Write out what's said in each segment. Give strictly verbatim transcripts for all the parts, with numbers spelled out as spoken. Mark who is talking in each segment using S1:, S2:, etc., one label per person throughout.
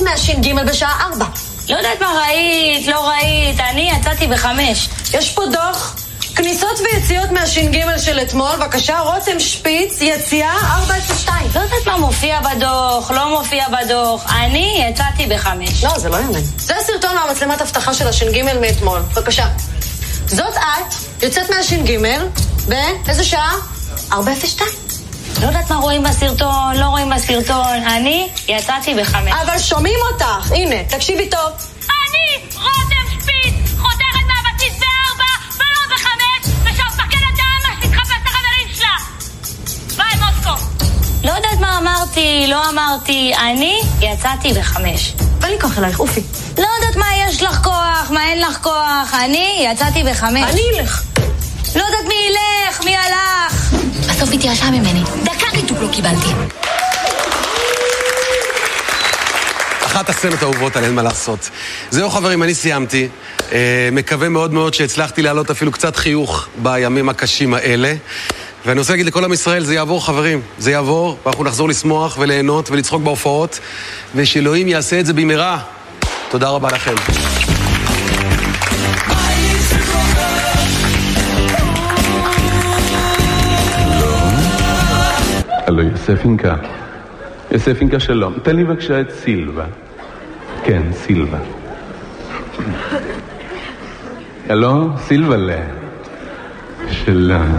S1: מהש"ג בשעה ארבע.
S2: לא יודעת מה ראית, לא ראית, אני יצאתי בחמש.
S1: יש פה דוח כניסות ויציאות מהש"ג של אתמול. בבקשה, רותם שפיץ, יציאה ארבע אפס שתיים.
S2: לא יודעת מה מופיע בדוח, לא מופיע בדוח. אני יצאתי בחמש.
S1: לא, זה לא יאמן. זה הסרטון מהמצלמת הבטחה של הש"ג מאתמול. בבקשה. זאת את, יוצאת מהש"ג, באיזה שעה? ארבע אפס שתיים.
S2: לא יודעת מה רואים בסרטון, לא רואים בסרטון. אני יצאתי בחמש.
S1: אבל שומעים אותך. הנה, תקשיבי טוב.
S2: אני, רותם שפיץ, חותרת מהבסיס בארבע ולא בחמש, ושהמפקדת דאמה שתתחפש את החברים שלה. ביי, מוסקו. לא יודעת מה אמרתי, לא אמרתי. אני יצאתי בחמש.
S1: ואני כוח אלייך, אופי.
S2: לא יודעת מה יש לך כוח, מה אין לך כוח. אני יצאתי בחמש.
S1: אני אלך.
S2: לא יודעת מי ילך, מי הלך. בסוף התייאשה ממני. דקה ריתוק לא קיבלתי.
S3: אחת הסצנות האהובות על אין מה לעשות. זהו חברים, אני סיימתי. אה, מקווה מאוד מאוד שהצלחתי להעלות אפילו קצת חיוך בימים הקשים האלה. ואני רוצה להגיד לכל עם ישראל, זה יעבור חברים. זה יעבור, ואנחנו נחזור לשמוח וליהנות ולצחוק בהופעות. ושאלוהים יעשה את זה במהרה. תודה רבה לכם.
S4: הלו, יוסף אינקה. יוסף אינקה שלום. תן לי בבקשה את סילבה. כן, סילבה. הלו, סילבלה. שלום.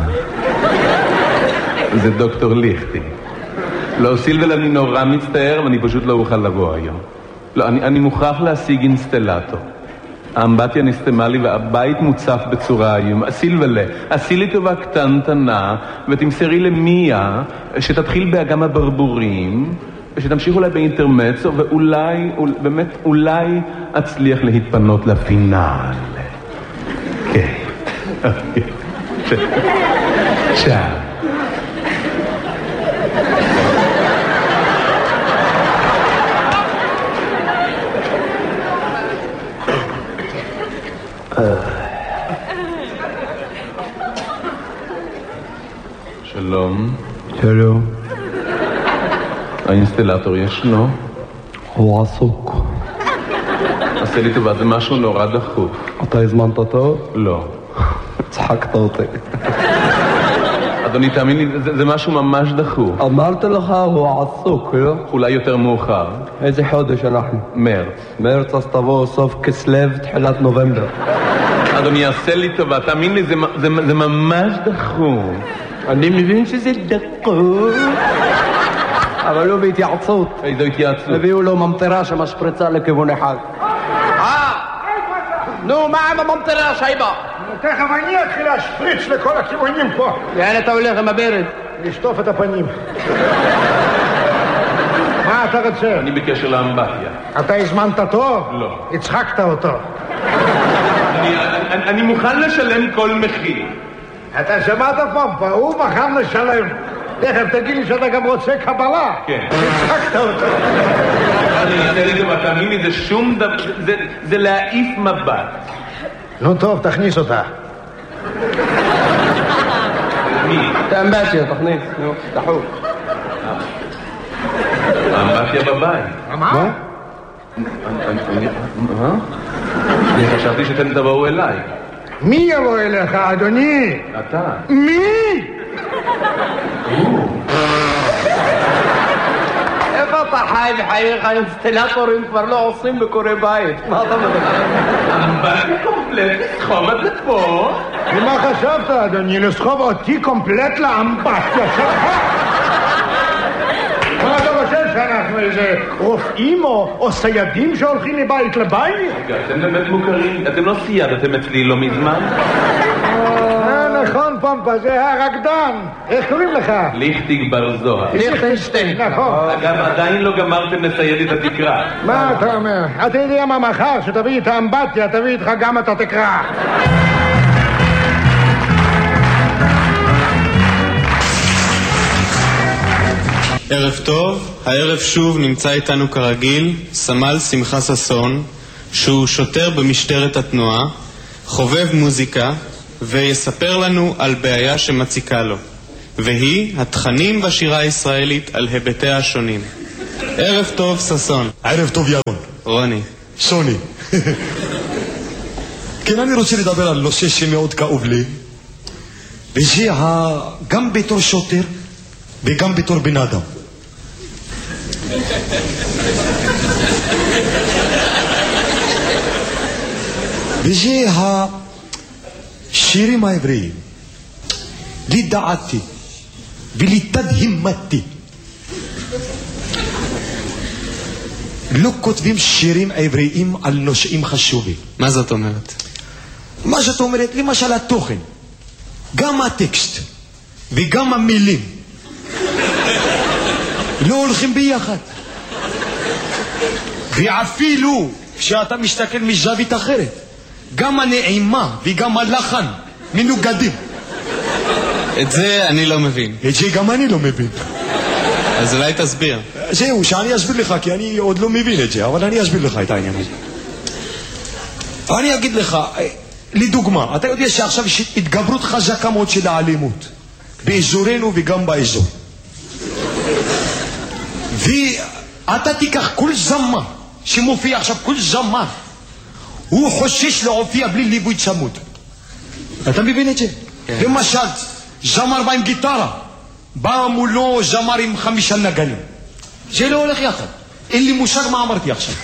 S4: זה דוקטור ליכטי. לא, סילבלה, אני נורא מצטער, ואני פשוט לא אוכל לבוא היום. לא, אני, אני מוכרח להשיג אינסטלטור. האמבטיה נסתמה לי והבית מוצף בצורה איום. סילבלה, עשי לי טובה קטנטנה ותמסרי למיה שתתחיל באגם הברבורים ושתמשיך אולי באינטרמצו ואולי, באמת, אולי אצליח להתפנות לפינאל. כן. עכשיו. שלום.
S5: שלום.
S4: האינסטלטור ישנו?
S5: הוא עסוק.
S4: עשה לי טובה, זה משהו נורא דחוף.
S5: אתה הזמנת אותו?
S4: לא.
S5: צחקת אותי.
S4: אדוני, תאמין לי, זה, זה משהו ממש דחוף.
S5: אמרתי לך, הוא עסוק, לא?
S4: אולי יותר מאוחר.
S5: איזה חודש אנחנו?
S4: מרץ.
S5: מרץ, אז תבוא סוף כסלו, תחילת נובמבר.
S4: אדוני, עשה לי טובה, תאמין לי, זה, זה, זה ממש דחוף.
S5: אני מבין שזה דחוף. אבל לא בהתייעצות.
S4: איזו התייעצות?
S5: הביאו לו ממטרה שמשפריצה לכיוון אחד.
S6: אה! נו, מה עם הממטרה, שייבה? תכף אני אתחיל להשפריץ לכל הכיוונים פה.
S5: לאן אתה הולך עם הברד?
S6: לשטוף את הפנים. מה אתה רוצה?
S4: אני בקשר לאמבטיה.
S6: אתה הזמנת טוב?
S4: לא.
S6: הצחקת אותו.
S4: אני, אני, אני מוכן לשלם כל מחיר.
S6: אתה שמעת פמפה, הוא מוכן לשלם. תכף תגיד לי שאתה גם רוצה קבלה.
S4: כן.
S6: הצחקת אותו.
S4: אני אעשה לי דבר, תאמין לי, זה שום דבר, זה, זה להעיף מבט.
S6: נו טוב, תכניס אותה.
S4: מי?
S5: את האמבטיה, תכניס, נו, דחוף.
S4: האמבטיה בבית.
S6: מה?
S4: מה? אני חשבתי שאתם תבואו אליי.
S6: מי יבוא אליך, אדוני?
S4: אתה.
S6: מי?
S5: איפה אתה חי בחייך? האינסטלטורים כבר לא עושים בקורי בית. מה אתה מדבר?
S4: אמבטיה קומפלט, סחוב את זה פה.
S6: ומה חשבת, אדוני? לסחוב אותי קומפלט לאמבטיה שלך? מה אתה חושב שאנחנו איזה רופאים או סיידים שהולכים מבית לבית?
S4: רגע, אתם באמת מוכרים? אתם לא סיידתם אצלי לא מזמן?
S6: נכון, פמפה, זה הרקדן. איך קוראים לך?
S4: ליכטיג בר זוהר.
S6: ליכטנשטיין. נכון.
S4: אגב, עדיין לא גמרתם לסייד את התקרה.
S6: מה אתה אומר? אתה יודע מה מחר? שתביא את האמבטיה, תביא איתך גם את התקרה.
S7: ערב טוב, הערב שוב נמצא איתנו כרגיל סמל שמחה ששון, שהוא שוטר במשטרת התנועה, חובב מוזיקה, ויספר לנו על בעיה שמציקה לו, והיא התכנים בשירה הישראלית על היבטיה השונים. ערב טוב, ססון.
S8: ערב טוב, ירון.
S7: רוני.
S8: שוני. כן, אני רוצה לדבר על נושא שמאוד כאוב לי, וזה גם בתור שוטר וגם בתור בן אדם. וזה השירים העבריים. לדעתי ולתדהמתי לא כותבים שירים עבריים על נושאים חשובים.
S7: מה זאת אומרת?
S8: מה זאת אומרת? למשל התוכן, גם הטקסט וגם המילים לא הולכים ביחד, ואפילו כשאתה מסתכל מזווית אחרת גם הנעימה וגם הלחן מנוגדים.
S7: את זה אני לא מבין.
S8: את זה גם אני לא מבין.
S7: אז אולי תסביר.
S8: זהו, שאני אסביר לך, כי אני עוד לא מבין את זה, אבל אני אסביר לך את העניין הזה. אני אגיד לך, לדוגמה, אתה יודע שעכשיו יש התגברות חזקה מאוד של האלימות באזורנו וגם באזור, ואתה תיקח כל זמר שמופיע עכשיו, כל זמר הוא חושש להופיע בלי ליווי צמוד. אתה מבין את זה? כן. למשל, זמר בא עם גיטרה, בא מולו זמר עם חמישה נגנים, זה לא הולך יחד. אין לי מושג מה אמרתי עכשיו.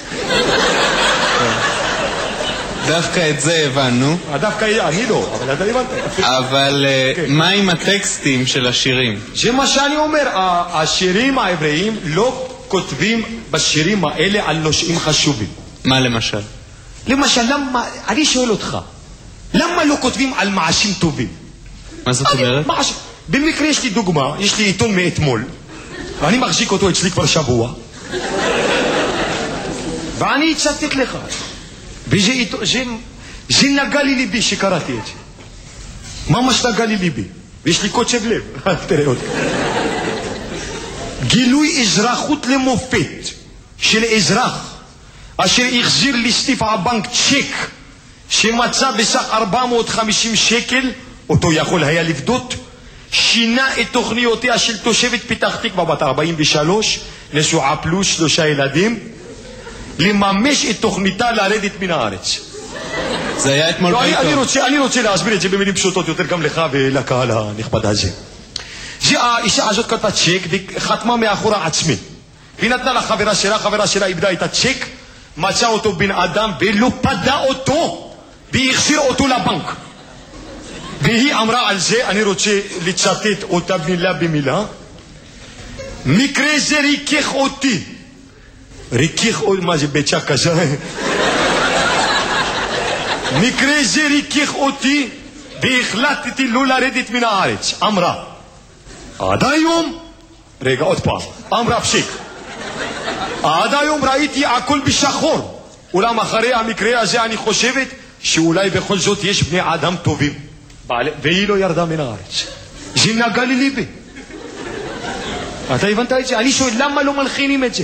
S7: דווקא את זה הבנו.
S8: דווקא אני לא, אבל אתה הבנת.
S7: אבל מה עם הטקסטים של השירים?
S8: זה מה שאני אומר, השירים העבריים לא כותבים בשירים האלה על נושאים חשובים.
S7: מה למשל?
S8: למשל, למה, אני שואל אותך, למה לא כותבים על מעשים טובים?
S7: מה זאת אומרת?
S8: במקרה יש לי דוגמה, יש לי עיתון מאתמול, ואני מחזיק אותו אצלי כבר שבוע, ואני אצטט לך, וזה זה, זה נגע לי ליבי שקראתי את זה. ממש נגע לי ליבי, ויש לי קוצב לב. תראה אותי. גילוי אזרחות למופת של אזרח אשר החזיר לסניף הבנק צ'ק שמצא בסך ארבע מאות וחמישים שקל, אותו יכול היה לפדות, שינה את תוכניותיה של תושבת פתח תקווה בת ארבעים ושלוש, נשואה פלוס שלושה ילדים, לממש את תוכניתה לרדת מן הארץ.
S7: זה היה אתמול
S8: לא, אני, אני, רוצה, אני רוצה להסביר את זה במילים פשוטות יותר גם לך ולקהל הנכבד הזה. זה האישה הזאת כתבה צ'ק וחתמה מאחורה עצמי, והיא נתנה לחברה שלה, חברה שלה איבדה את הצ'ק, מצא אותו בן אדם ולא פדה אותו והחזיר אותו לבנק, והיא אמרה על זה, אני רוצה לצטט אותה מילה במילה: מקרה זה ריכך אותי. ריכך אותי, מה זה ביצה כזה? מקרה זה ריכך אותי והחלטתי לא לרדת מן הארץ. אמרה עד היום, רגע עוד פעם, אמרה פסיק, עד היום ראיתי הכל בשחור, אולם אחרי המקרה הזה אני חושבת שאולי בכל זאת יש בני אדם טובים, והיא לא ירדה מן הארץ. זה נגע לי ליבי. אתה הבנת את זה? אני שואל למה לא מלחינים את זה?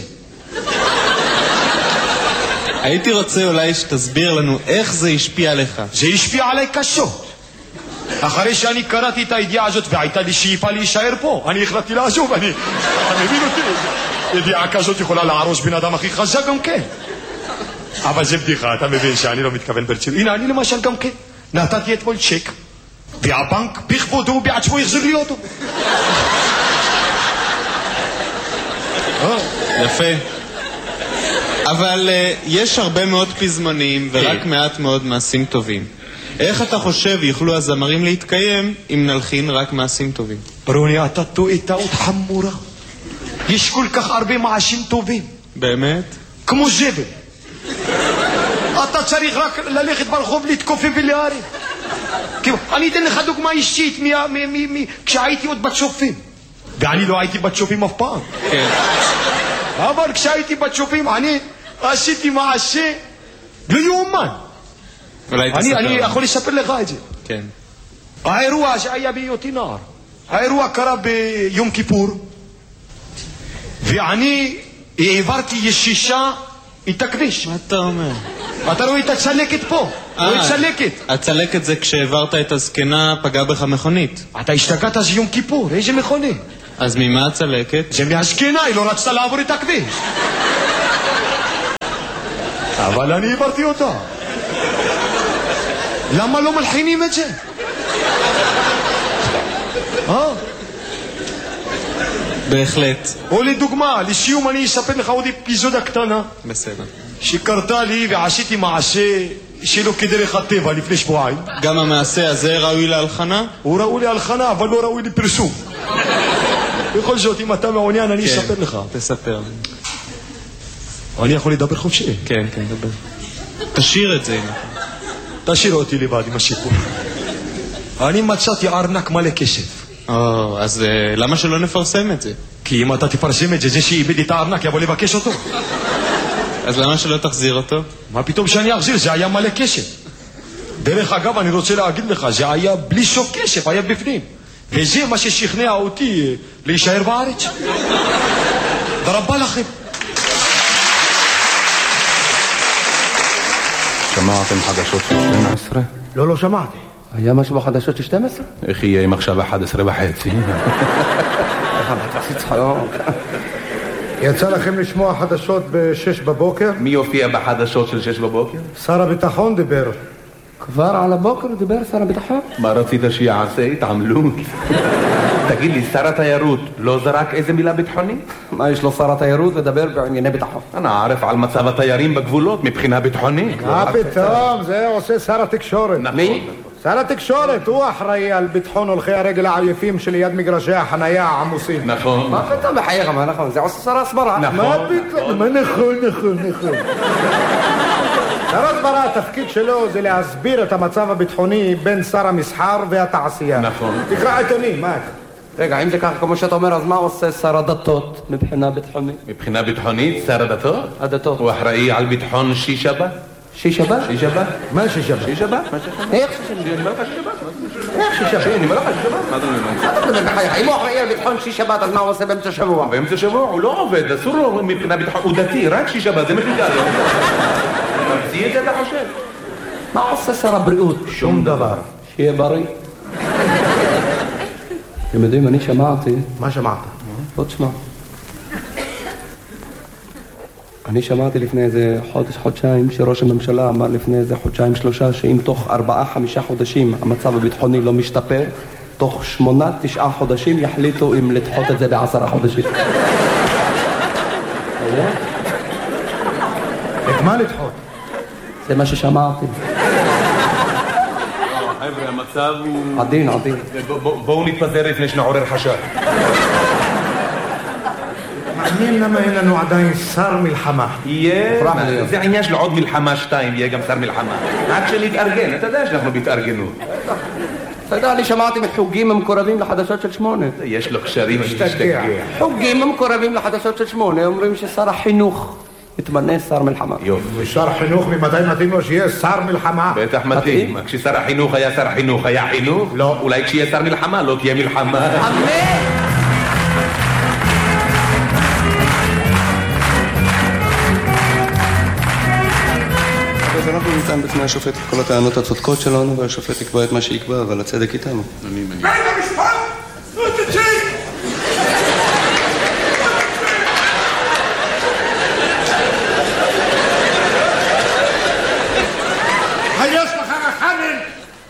S7: הייתי רוצה אולי שתסביר לנו איך זה השפיע עליך.
S8: זה השפיע עליי קשות. אחרי שאני קראתי את הידיעה הזאת והייתה לי שאיפה להישאר פה, אני החלטתי לעזוב. אני, אתה מבין אותי? ידיעה כזאת יכולה להרוס בן אדם הכי חזק גם כן. אבל זה בדיחה, אתה מבין שאני לא מתכוון ברצינות. הנה, אני למשל גם כן נתתי אתמול צ'ק, והבנק בכבודו בעצמו יחזיר לי אותו.
S7: יפה. אבל uh, יש הרבה מאוד פזמונים ורק מעט מאוד מעשים טובים. איך אתה חושב יוכלו הזמרים להתקיים אם נלחין רק מעשים טובים?
S8: רוני, אתה טועה טעות חמורה. יש כל כך הרבה מעשים טובים.
S7: באמת?
S8: כמו זבל. אתה צריך רק ללכת ברחוב להתכופף ולהרים. אני אתן לך דוגמה אישית כשהייתי עוד בצופים, ואני לא הייתי בצופים אף פעם.
S7: כן.
S8: אבל כשהייתי בצופים אני עשיתי מעשה לא יאומן. אני, אני יכול לספר לך את זה.
S7: כן.
S8: האירוע שהיה בהיותי נער, האירוע קרה ביום כיפור, ואני העברתי ישישה את הכביש.
S7: מה אתה אומר?
S8: אתה רואה את הצלקת פה? רואה את הצלקת?
S7: הצלקת זה כשהעברת את הזקנה פגע בך מכונית.
S8: אתה השתגעת, זה יום כיפור, איזה מכונית?
S7: אז ממה הצלקת?
S8: זה מהשכנה, היא לא רצתה לעבור את הכביש. אבל אני עברתי אותה. למה לא מלחינים את זה? אה?
S7: בהחלט.
S8: או לדוגמה, לסיום אני אספר לך עוד אפיזודה קטנה.
S7: בסדר.
S8: שקרתה לי ועשיתי מעשה שלא כדרך הטבע לפני שבועיים.
S7: גם המעשה הזה ראוי להלחנה?
S8: הוא ראוי להלחנה, אבל לא ראוי לפרסום. בכל זאת, אם אתה מעוניין, אני אספר לך.
S7: תספר.
S8: אני יכול לדבר חופשי?
S7: כן, כן, דבר. תשאיר את זה.
S8: תשאיר אותי לבד עם הסיפור. אני מצאתי ארנק מלא כסף.
S7: או, אז למה שלא נפרסם את זה?
S8: כי אם אתה תפרסם את זה, זה שאיבד את הארנק יבוא לבקש אותו.
S7: אז למה שלא תחזיר אותו?
S8: מה פתאום שאני אחזיר? זה היה מלא כסף. דרך אגב, אני רוצה להגיד לך, זה היה בלי סוף כסף, היה בפנים. וזה מה ששכנע אותי להישאר בארץ. ורבה לכם.
S4: שמעתם חדשות של שתים עשרה?
S6: לא, לא שמעתי.
S9: היה משהו בחדשות של שתים עשרה?
S4: איך יהיה אם עכשיו אחת עשרה וחצי?
S6: יצא לכם לשמוע חדשות בשש בבוקר?
S4: מי יופיע בחדשות של שש בבוקר?
S6: שר הביטחון דיבר.
S9: כבר על הבוקר דיבר שר הביטחון?
S4: מה רצית שיעשה? התעמלות. תגיד לי, שר התיירות לא זרק איזה מילה ביטחונית?
S9: מה יש לו שר התיירות לדבר בענייני ביטחון?
S4: אני ערף על מצב התיירים בגבולות מבחינה ביטחונית.
S6: מה פתאום? זה עושה שר התקשורת.
S9: מי?
S6: שר התקשורת, הוא אחראי על ביטחון הולכי הרגל העייפים שליד מגרשי החנייה העמוסים.
S4: נכון.
S9: מה פתאום בחייך, מה נכון? זה עושה שר הסברה.
S6: מה פתאום? מה נכון, נכון, נכון. שר הסברה, התפקיד שלו זה להסביר את המצב הביטחוני בין שר המסחר והתעשייה.
S4: נכון.
S6: תקרא עיתונים, מה?
S9: רגע, אם זה ככה כמו שאתה אומר, אז מה עושה שר הדתות מבחינה ביטחונית?
S4: מבחינה ביטחונית, שר הדתות?
S9: הדתות.
S4: הוא אחראי על ביטחון שיש בת?
S9: שיש בת?
S4: שיש בת?
S6: מה שיש בת?
S4: שיש בת?
S9: איך שיש בת?
S4: אני אומר לך שיש בת?
S9: איך שיש בת?
S4: אני אומר לך שיש בת? מה אתה אומר?
S9: אם הוא אחראי על ביטחון שיש בת, אז מה הוא עושה באמצע שבוע?
S4: באמצע שבוע הוא לא עובד, אסור לו מבחינה ביטחון, הוא דתי, רק שיש בת, זה מחיקה לו. ממציא את זה אתה חושב?
S9: מה עושה שר הבריאות?
S6: שום דבר.
S9: שיהיה בריא. אתם יודעים, אני שמעתי...
S6: מה שמעת?
S9: בוא תשמע. אני שמעתי לפני איזה חודש, חודשיים, שראש הממשלה אמר לפני איזה חודשיים, שלושה, שאם תוך ארבעה, חמישה חודשים המצב הביטחוני לא משתפר, תוך שמונה, תשעה חודשים יחליטו אם לדחות את זה בעשרה חודשים.
S6: את מה לדחות?
S9: זה מה ששמעתי.
S4: חבר'ה, המצב הוא...
S9: עדין, עדין.
S4: בואו נתפזר לפני שנעורר חשד.
S6: מעניין למה אין לנו עדיין שר מלחמה.
S4: יהיה... זה עניין של עוד מלחמה שתיים, יהיה גם שר מלחמה. עד שנתארגן, אתה יודע שאנחנו בהתארגנות.
S9: אתה יודע, אני שמעתי מחוגים המקורבים לחדשות של שמונה.
S4: יש לו קשרים, משתגע.
S9: חוגים המקורבים לחדשות של שמונה, אומרים ששר החינוך יתמנה שר מלחמה.
S4: יופי.
S6: ושר החינוך ממתי מתאים לו שיהיה שר מלחמה?
S4: בטח מתאים. כששר החינוך היה שר החינוך, היה חינוך?
S6: לא.
S4: אולי כשיהיה שר מלחמה, לא תהיה מלחמה.
S9: אמן! אז אנחנו ניתן בפני השופט את כל הטענות הצודקות שלנו, והשופט יקבע את מה שיקבע, אבל הצדק איתנו.
S4: אני מניח.
S6: בית המשפט! תצא! היש לך רחמים!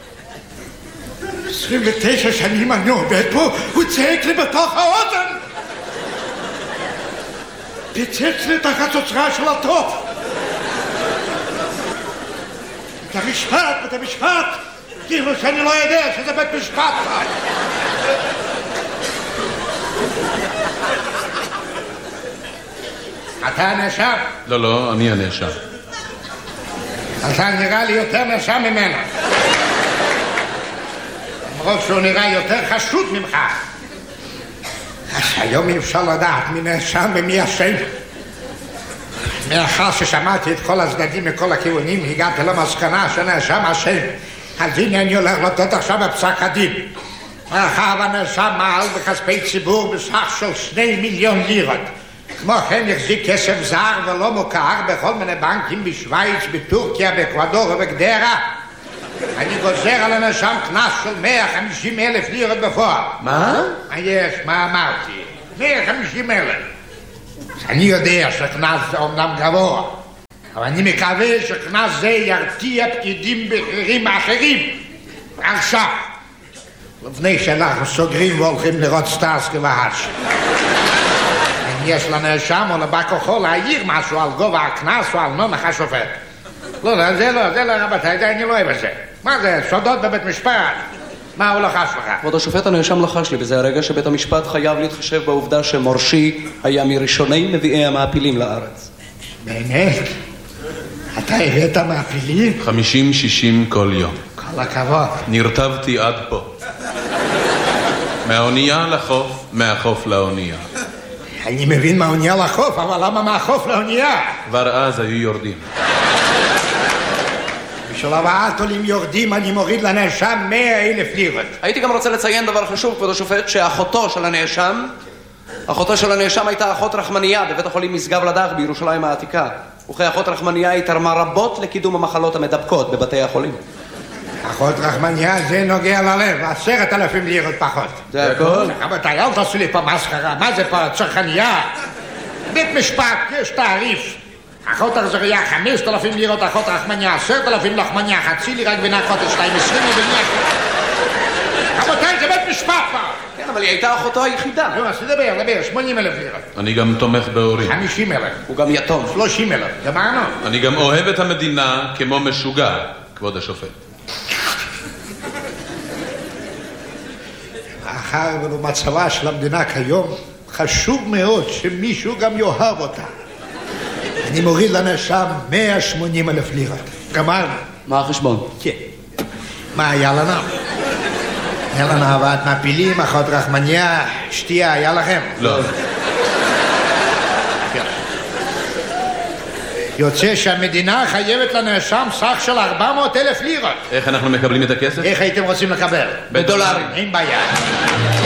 S6: עשרים ותשע שנים אני עובד פה, הוא צעק לי בתוך האוזן! פיצץ לי את החצוצרה של הטוב! את המשפט, את המשפט! כאילו שאני לא יודע שזה בית משפט! אתה נאשם?
S4: לא, לא, אני הנאשם.
S6: אתה נראה לי יותר נאשם ממנו. למרות שהוא נראה יותר חשוד ממך. אז היום אי אפשר לדעת מי נאשם ומי אשם. מאחר ששמעתי את כל הצדדים מכל הכיוונים, הגעתי למסקנה שנאשם אשם. אז הנה אני הולך לתת עכשיו בפסק הדין. מאחר והנאשם מעל בכספי ציבור בסך של שני מיליון לירות. כמו כן החזיק כסף זר ולא מוכר בכל מיני בנקים בשוויץ, בטורקיה, באקוודור ובגדרה. אני גוזר על הנאשם קנס של מאה וחמישים אלף לירות בפועל.
S8: מה?
S6: מה יש? מה אמרתי? מאה וחמישים אלף. אני יודע שקנס זה אומנם גבוה, אבל אני מקווה שקנס זה ירתיע פקידים בכירים אחרים. עכשיו, לפני שאנחנו סוגרים והולכים לראות סטארסקי והאש. אם יש לנאשם או לבא כוחו להעיר משהו על גובה הקנס או על נומך השופט. לא, לא, זה לא, זה לא, רבותיי, זה אני לא אוהב את זה. מה זה? סודות בבית משפט. מה הוא לחש לך?
S9: כבוד השופט, הנאשם לחש לי, וזה הרגע שבית המשפט חייב להתחשב בעובדה שמורשי היה מראשוני מביאי המעפילים לארץ.
S6: באמת? אתה הבאת מעפילים?
S4: חמישים שישים כל יום.
S6: כל הכבוד.
S4: נרטבתי עד פה. מהאונייה לחוף, מהחוף לאונייה.
S6: אני מבין מהאונייה לחוף, אבל למה מהחוף לאונייה?
S4: כבר אז היו יורדים.
S6: בשביל הבאת עולים יורדים אני מוריד לנאשם מאה אלף לירות.
S9: הייתי גם רוצה לציין דבר חשוב, כבוד השופט, שאחותו של הנאשם, אחותו של הנאשם הייתה אחות רחמניה בבית החולים משגב לדך בירושלים העתיקה. וכאחות רחמניה היא תרמה רבות לקידום המחלות המדבקות בבתי החולים.
S6: אחות רחמניה זה נוגע ללב, עשרת אלפים לירות פחות.
S9: זה הכל?
S6: רבותיי, אל תעשו לי פה מסחרה, מה זה פה צרכניה? בית משפט, יש תעריף. אחות החזריה חמשת אלפים לירות, אחות רחמניה עשרת אלפים, לחמניה חצי לירה, גבינה קוטג' שתיים עשרים ובנייה. רבותיי, זה בית משפט פה.
S9: כן, אבל היא הייתה אחותו היחידה.
S6: נו, אז תדבר, דבר, שמונים אלף לירות.
S4: אני גם תומך בהורים.
S6: חמישים אלף.
S9: הוא גם יתום.
S6: שלושים אלף, גמרנו.
S4: אני גם אוהב את המדינה כמו משוגע, כבוד השופט.
S6: מאחר ובמצבה של המדינה כיום, חשוב מאוד שמישהו גם יאהב אותה. אני מוריד לנאשם מאה ושמונים אלף לירות. גמרנו.
S9: מה החשבון?
S6: כן. מה היה לנו? היה לנו הבאת מעפילים, אחות רחמניה, שתייה, היה לכם?
S4: לא.
S6: יוצא שהמדינה חייבת לנאשם סך של ארבע מאות אלף לירות.
S4: איך אנחנו מקבלים את הכסף?
S6: איך הייתם רוצים לקבל?
S9: בדולרים.
S6: אין בעיה.